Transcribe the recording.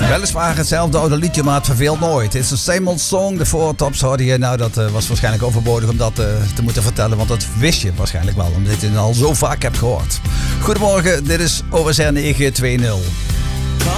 Weliswaar hetzelfde oude liedje, maar het verveelt nooit. Het is een same old song. De Four Tops hoorde je. Nou, dat was waarschijnlijk overbodig om dat te moeten vertellen. Want dat wist je waarschijnlijk wel, omdat je het al zo vaak hebt gehoord. Goedemorgen, dit is OSR 920.